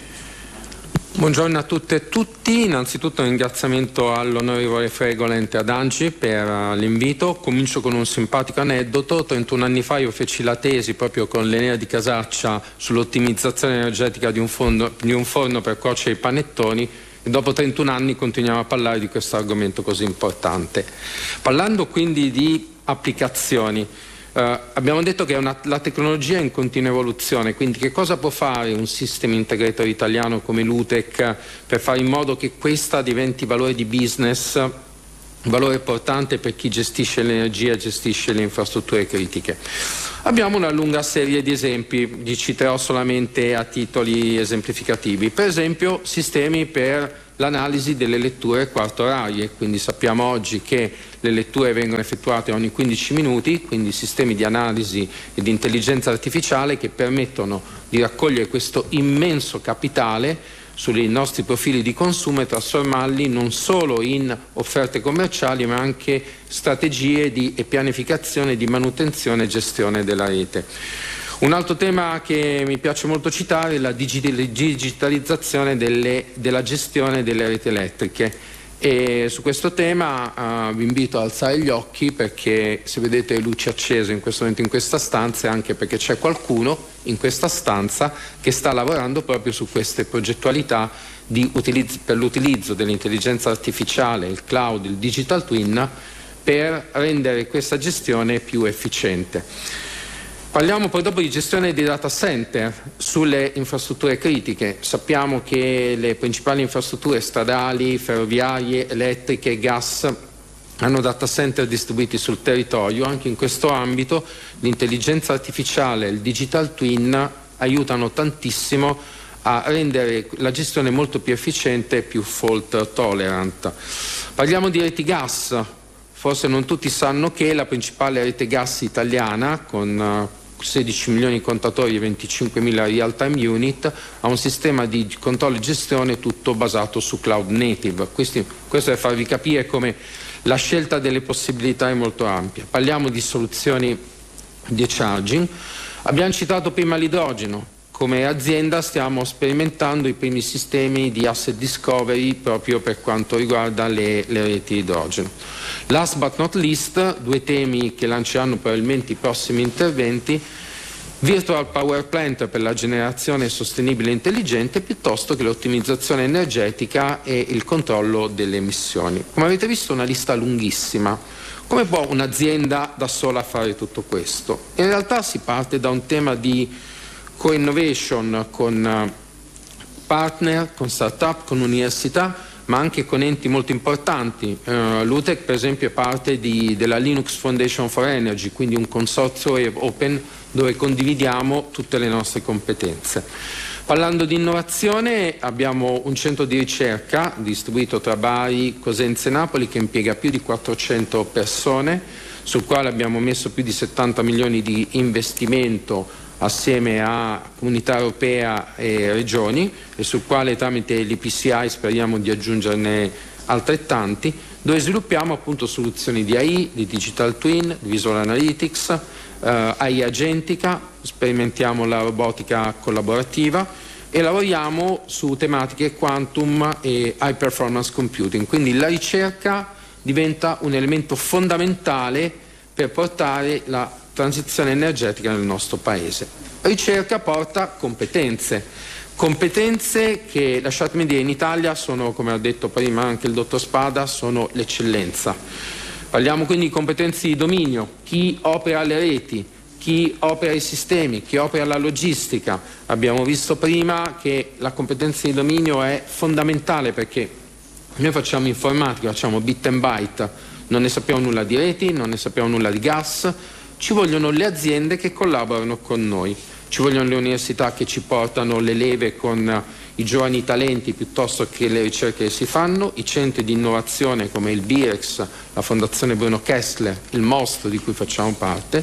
Buongiorno a tutte e tutti, innanzitutto un ringraziamento all'onorevole Fregolent e ad Angi per l'invito. Comincio con un simpatico aneddoto. 31 anni fa io feci la tesi proprio con l'Enea di Casaccia sull'ottimizzazione energetica di un forno per cuocere i panettoni, e dopo 31 anni continuiamo a parlare di questo argomento così importante. Parlando quindi di applicazioni, abbiamo detto che la tecnologia è in continua evoluzione, quindi che cosa può fare un sistema integrator italiano come l'UTEC per fare in modo che questa diventi valore di business, valore importante per chi gestisce l'energia e gestisce le infrastrutture critiche? Abbiamo una lunga serie di esempi, li citerò solamente a titoli esemplificativi. Per esempio sistemi per l'analisi delle letture quarto orarie, quindi sappiamo oggi che le letture vengono effettuate ogni 15 minuti, quindi sistemi di analisi e di intelligenza artificiale che permettono di raccogliere questo immenso capitale sui nostri profili di consumo e trasformarli non solo in offerte commerciali, ma anche strategie e pianificazione di manutenzione e gestione della rete. Un altro tema che mi piace molto citare è la digitalizzazione della gestione delle reti elettriche, e su questo tema vi invito ad alzare gli occhi, perché se vedete le luci accese in questo momento in questa stanza è anche perché c'è qualcuno in questa stanza che sta lavorando proprio su queste progettualità per l'utilizzo dell'intelligenza artificiale, il cloud, il digital twin, per rendere questa gestione più efficiente. Parliamo poi dopo di gestione dei data center sulle infrastrutture critiche. Sappiamo che le principali infrastrutture stradali, ferroviarie, elettriche, gas hanno data center distribuiti sul territorio. Anche in questo ambito l'intelligenza artificiale e il digital twin aiutano tantissimo a rendere la gestione molto più efficiente e più fault tolerant. Parliamo di reti gas. Forse non tutti sanno che la principale rete gas italiana, con 16 milioni di contatori e 25.000 real-time unit, ha un sistema di controllo e gestione tutto basato su cloud native. Questo per farvi capire come la scelta delle possibilità è molto ampia. Parliamo di soluzioni di charging. Abbiamo citato prima l'idrogeno. Come azienda stiamo sperimentando i primi sistemi di asset discovery proprio per quanto riguarda le reti idrogeno. Last but not least, due temi che lanceranno probabilmente i prossimi interventi: virtual power plant per la generazione sostenibile e intelligente, piuttosto che l'ottimizzazione energetica e il controllo delle emissioni. Come avete visto, una lista lunghissima. Come può un'azienda da sola fare tutto questo? In realtà si parte da un tema di co-innovation con partner, con start-up, con università, ma anche con enti molto importanti. L'UTEC per esempio è parte della Linux Foundation for Energy, quindi un consorzio open dove condividiamo tutte le nostre competenze. Parlando di innovazione, abbiamo un centro di ricerca distribuito tra Bari, Cosenza e Napoli che impiega più di 400 persone, sul quale abbiamo messo più di 70 milioni di investimento assieme a Comunità Europea e Regioni, e sul quale tramite l'IPCI speriamo di aggiungerne altrettanti, dove sviluppiamo appunto soluzioni di AI, di digital twin, di visual analytics, AI agentica, sperimentiamo la robotica collaborativa e lavoriamo su tematiche quantum e high performance computing. Quindi la ricerca diventa un elemento fondamentale per portare la transizione energetica nel nostro paese. Ricerca porta competenze che, lasciatemi dire, in Italia sono, come ha detto prima anche il dottor Spada, sono l'eccellenza. Parliamo quindi di competenze di dominio: chi opera le reti, chi opera i sistemi, chi opera la logistica. Abbiamo visto prima che la competenza di dominio è fondamentale, perché noi facciamo informatica, facciamo bit and byte, non ne sappiamo nulla di reti, non ne sappiamo nulla di gas. Ci vogliono le aziende che collaborano con noi, ci vogliono le università che ci portano le leve con i giovani talenti piuttosto che le ricerche che si fanno, i centri di innovazione come il BIREX, la Fondazione Bruno Kessler, il MOST di cui facciamo parte,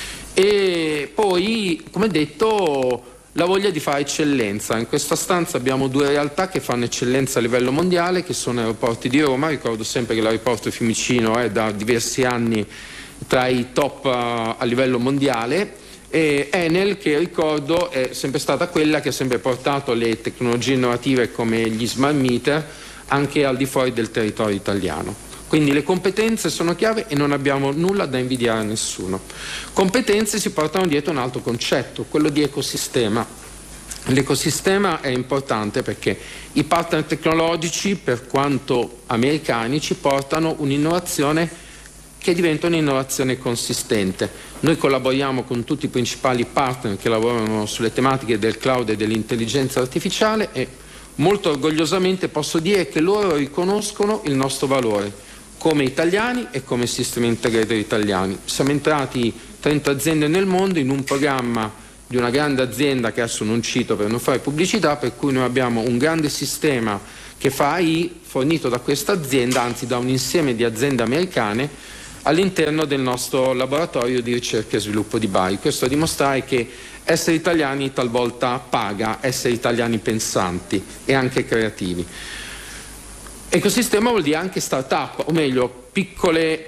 e poi, come detto, la voglia di fare eccellenza. In questa stanza abbiamo due realtà che fanno eccellenza a livello mondiale, che sono Aeroporti di Roma. Ricordo sempre che l'aeroporto Fiumicino è da diversi anni tra i top a livello mondiale, e Enel, che ricordo è sempre stata quella che ha sempre portato le tecnologie innovative come gli smart meter anche al di fuori del territorio italiano. Quindi le competenze sono chiave e non abbiamo nulla da invidiare a nessuno. Competenze si portano dietro un altro concetto, quello di ecosistema. L'ecosistema è importante perché i partner tecnologici, per quanto americani, ci portano un'innovazione che diventa un'innovazione consistente. Noi collaboriamo con tutti i principali partner che lavorano sulle tematiche del cloud e dell'intelligenza artificiale e molto orgogliosamente posso dire che loro riconoscono il nostro valore come italiani e come sistema integrator italiani. Siamo entrati 30 aziende nel mondo in un programma di una grande azienda che adesso non cito per non fare pubblicità, per cui noi abbiamo un grande sistema che fa AI fornito da questa azienda, anzi da un insieme di aziende americane all'interno del nostro laboratorio di ricerca e sviluppo di Bari. Questo a dimostrare che essere italiani talvolta paga, essere italiani pensanti e anche creativi. Ecosistema vuol dire anche start-up, o meglio piccole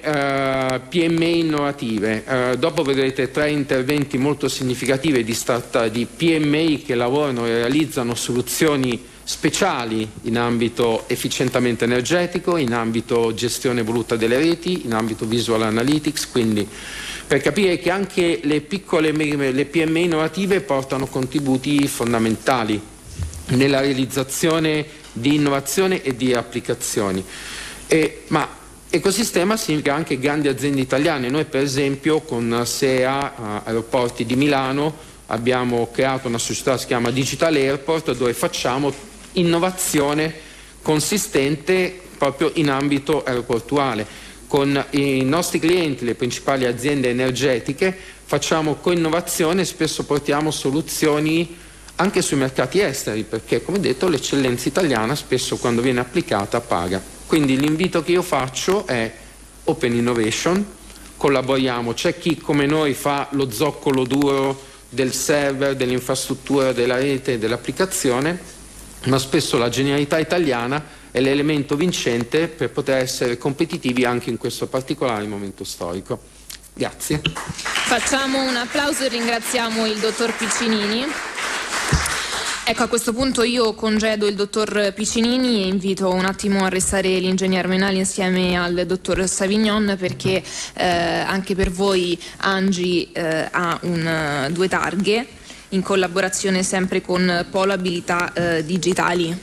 PMI innovative. Dopo vedrete 3 interventi molto significativi di PMI che lavorano e realizzano soluzioni speciali in ambito efficientamento energetico, in ambito gestione voluta delle reti, in ambito visual analytics, quindi per capire che anche le PMI innovative portano contributi fondamentali nella realizzazione di innovazione e di applicazioni. Ma ecosistema significa anche grandi aziende italiane. Noi per esempio con SEA Aeroporti di Milano abbiamo creato una società che si chiama Digital Airport, dove facciamo innovazione consistente proprio in ambito aeroportuale. Con i nostri clienti, le principali aziende energetiche, facciamo co-innovazione e spesso portiamo soluzioni anche sui mercati esteri, perché come detto l'eccellenza italiana spesso quando viene applicata paga. Quindi l'invito che io faccio è Open Innovation, collaboriamo, c'è chi come noi fa lo zoccolo duro del server, dell'infrastruttura, della rete e dell'applicazione, ma spesso la genialità italiana è l'elemento vincente per poter essere competitivi anche in questo particolare momento storico. Grazie. Facciamo un applauso e ringraziamo il dottor Piccinini. Ecco, a questo punto io congedo il dottor Piccinini e invito un attimo a restare l'ingegner Menali insieme al dottor Savignon, perché anche per voi Angi ha 2 targhe in collaborazione sempre con Polo Abilità Digitali.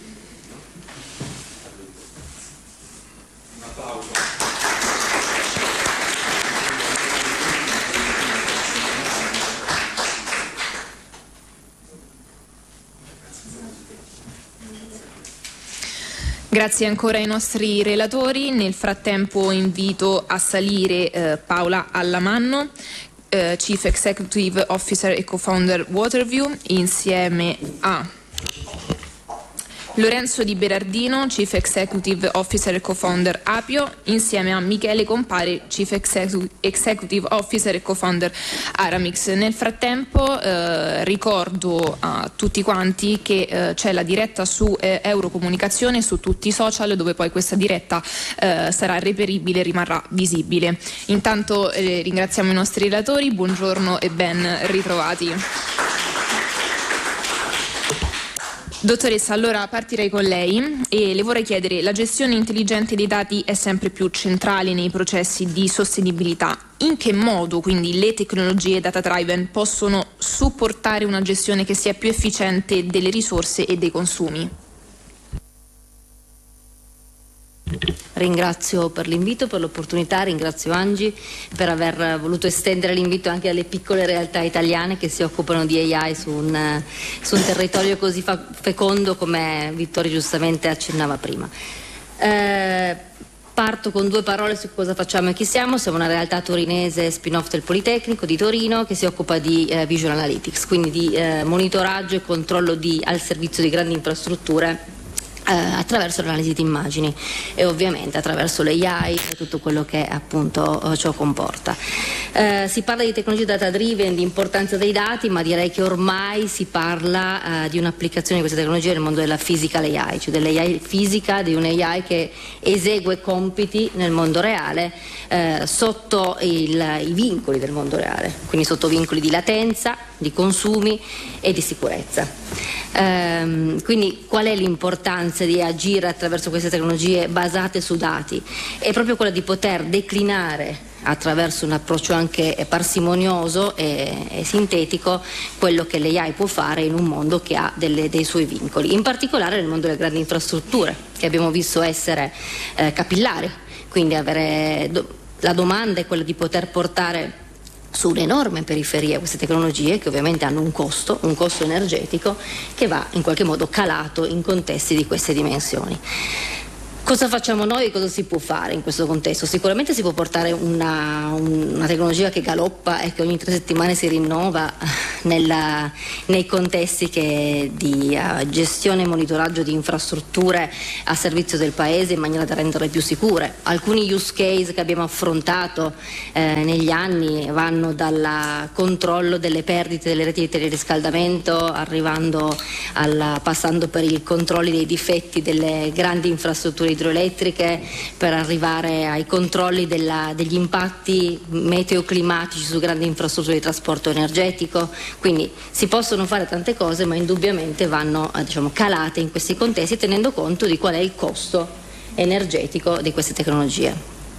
Grazie ancora ai nostri relatori. Nel frattempo invito a salire Paola Allamanno, Chief Executive Officer e Co-Founder Waterview, insieme a Lorenzo Di Berardino, Chief Executive Officer e Co-Founder Apio, insieme a Michele Compare, Chief Executive Officer e Co-Founder Aramix. Nel frattempo ricordo a tutti quanti che c'è la diretta su Eurocomunicazione, su tutti i social, dove poi questa diretta sarà reperibile e rimarrà visibile. Intanto ringraziamo i nostri relatori, buongiorno e ben ritrovati. Dottoressa, allora partirei con lei e le vorrei chiedere: la gestione intelligente dei dati è sempre più centrale nei processi di sostenibilità. In che modo quindi le tecnologie data driven possono supportare una gestione che sia più efficiente delle risorse e dei consumi? Ringrazio per l'invito, per l'opportunità, ringrazio Angi per aver voluto estendere l'invito anche alle piccole realtà italiane che si occupano di AI su un territorio così fecondo come Vittorio giustamente accennava prima. Parto con 2 parole su cosa facciamo e chi siamo. Siamo una realtà torinese spin-off del Politecnico di Torino che si occupa di Visual Analytics, quindi di monitoraggio e controllo al servizio di grandi infrastrutture attraverso l'analisi di immagini e ovviamente attraverso l'AI e tutto quello che appunto ciò comporta. Si parla di tecnologie data driven, di importanza dei dati, ma direi che ormai si parla di un'applicazione di queste tecnologie nel mondo della physical AI, cioè dell'AI fisica, di un AI che esegue compiti nel mondo reale sotto i vincoli del mondo reale, quindi sotto vincoli di latenza, di consumi e di sicurezza. Quindi qual è l'importanza di agire attraverso queste tecnologie basate su dati? È proprio quella di poter declinare attraverso un approccio anche parsimonioso e sintetico quello che l'AI può fare in un mondo che ha dei suoi vincoli, in particolare nel mondo delle grandi infrastrutture che abbiamo visto essere capillari, quindi la domanda è quella di poter portare su un'enorme periferia queste tecnologie che ovviamente hanno un costo energetico che va in qualche modo calato in contesti di queste dimensioni. Cosa facciamo noi e cosa si può fare in questo contesto? Sicuramente si può portare una tecnologia che galoppa e che ogni 3 settimane si rinnova nei contesti di gestione e monitoraggio di infrastrutture a servizio del Paese in maniera da renderle più sicure. Alcuni use case che abbiamo affrontato negli anni vanno dal controllo delle perdite delle reti di teleriscaldamento passando per i controlli dei difetti delle grandi infrastrutture idroelettriche, per arrivare ai controlli degli impatti meteoclimatici su grandi infrastrutture di trasporto energetico. Quindi si possono fare tante cose, ma indubbiamente vanno calate in questi contesti, tenendo conto di qual è il costo energetico di queste tecnologie.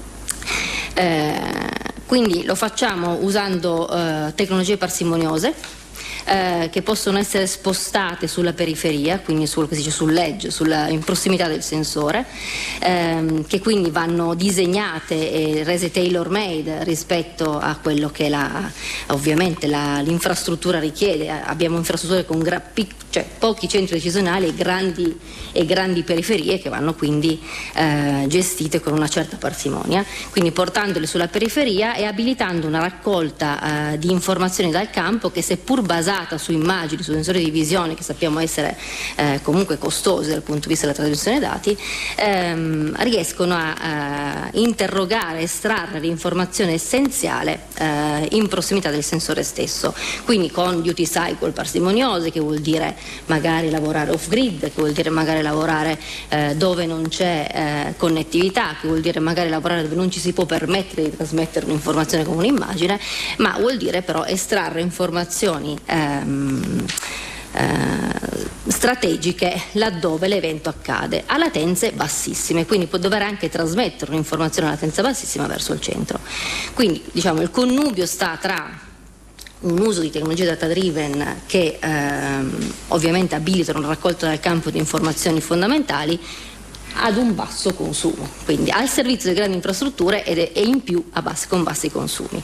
Quindi lo facciamo usando tecnologie parsimoniose che possono essere spostate sulla periferia, quindi sul ledge, in prossimità del sensore, che quindi vanno disegnate e rese tailor made rispetto a quello che ovviamente l'infrastruttura richiede. Abbiamo infrastrutture con pochi centri decisionali e grandi periferie che vanno quindi gestite con una certa parsimonia, quindi portandole sulla periferia e abilitando una raccolta di informazioni dal campo che, seppur basata su immagini, su sensori di visione che sappiamo essere comunque costosi dal punto di vista della trasmissione dati, riescono a interrogare, estrarre l'informazione essenziale in prossimità del sensore stesso, quindi con duty cycle parsimoniose, che vuol dire magari lavorare off grid, che vuol dire magari lavorare dove non c'è connettività, che vuol dire magari lavorare dove non ci si può permettere di trasmettere un'informazione come un'immagine, ma vuol dire però estrarre informazioni strategiche laddove l'evento accade a latenze bassissime, quindi può dover anche trasmettere un'informazione a latenza bassissima verso il centro. Quindi il connubio sta tra un uso di tecnologie data driven che ovviamente abilitano la raccolta dal campo di informazioni fondamentali ad un basso consumo, quindi al servizio di grandi infrastrutture e in più con bassi consumi.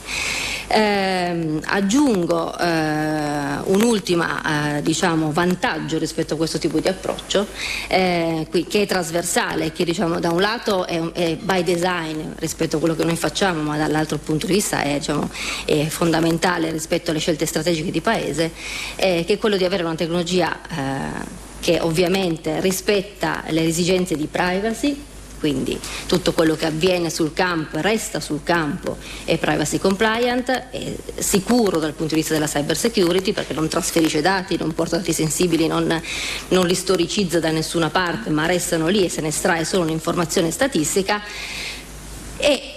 Aggiungo un ultimo vantaggio rispetto a questo tipo di approccio che è trasversale, che da un lato è by design rispetto a quello che noi facciamo, ma dall'altro punto di vista è fondamentale rispetto alle scelte strategiche di paese, che è quello di avere una tecnologia che ovviamente rispetta le esigenze di privacy, quindi tutto quello che avviene sul campo resta sul campo, è privacy compliant, è sicuro dal punto di vista della cyber security, perché non trasferisce dati, non porta dati sensibili, non li storicizza da nessuna parte, ma restano lì e se ne estrae solo un'informazione statistica e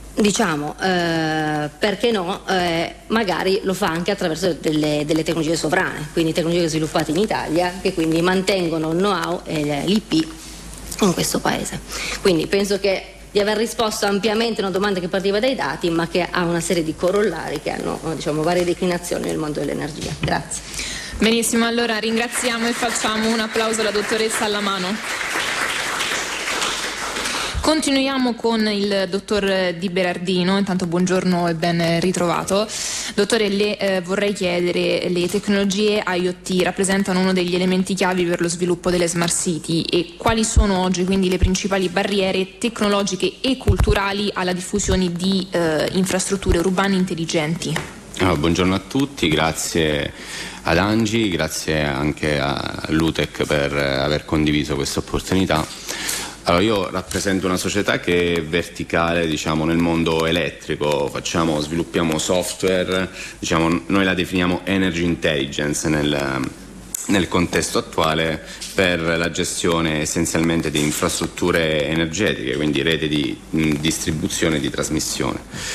perché no, magari lo fa anche attraverso delle tecnologie sovrane, quindi tecnologie sviluppate in Italia, che quindi mantengono il know-how e l'IP in questo paese. Quindi penso di aver risposto ampiamente a una domanda che partiva dai dati, ma che ha una serie di corollari che hanno varie declinazioni nel mondo dell'energia. Grazie. Benissimo, allora ringraziamo e facciamo un applauso alla dottoressa Allamano. Continuiamo con il dottor Di Berardino. Intanto buongiorno e ben ritrovato. Dottore, le vorrei chiedere, le tecnologie IoT rappresentano uno degli elementi chiavi per lo sviluppo delle smart city, e quali sono oggi quindi le principali barriere tecnologiche e culturali alla diffusione di infrastrutture urbane intelligenti? Buongiorno a tutti, grazie ad Angi, grazie anche a Lutech per aver condiviso questa opportunità. Allora, io rappresento una società che è verticale, diciamo, nel mondo elettrico, sviluppiamo software, diciamo, noi la definiamo energy intelligence nel contesto attuale, per la gestione essenzialmente di infrastrutture energetiche, quindi rete di distribuzione e di trasmissione.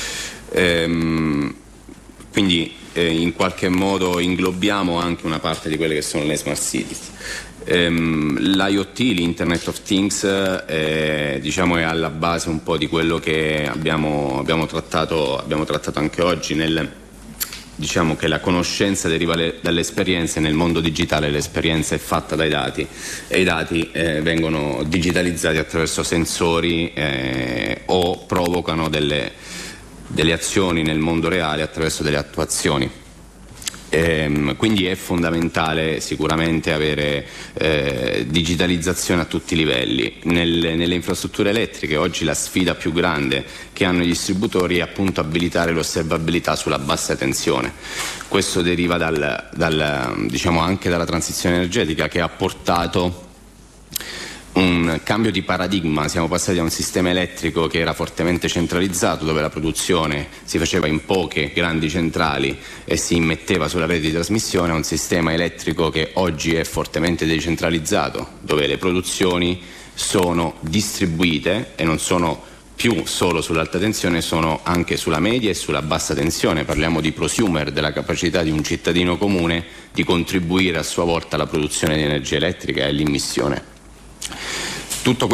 Quindi in qualche modo inglobiamo anche una parte di quelle che sono le smart cities. L'IoT, l'Internet of Things, diciamo, è alla base un po' di quello che abbiamo trattato anche oggi. Diciamo che la conoscenza deriva dall'esperienza, e nel mondo digitale l'esperienza è fatta dai dati, e i dati vengono digitalizzati attraverso sensori o provocano delle azioni nel mondo reale attraverso delle attuazioni. Quindi è fondamentale sicuramente avere digitalizzazione a tutti i livelli. Nelle infrastrutture elettriche oggi la sfida più grande che hanno i distributori è appunto abilitare l'osservabilità sulla bassa tensione. Questo deriva diciamo anche dalla transizione energetica, che ha portato un cambio di paradigma. Siamo passati da un sistema elettrico che era fortemente centralizzato, dove la produzione si faceva in poche grandi centrali e si immetteva sulla rete di trasmissione, a un sistema elettrico che oggi è fortemente decentralizzato, dove le produzioni sono distribuite e non sono più solo sull'alta tensione, sono anche sulla media e sulla bassa tensione. Parliamo di prosumer, della capacità di un cittadino comune di contribuire a sua volta alla produzione di energia elettrica e all'immissione. Tutto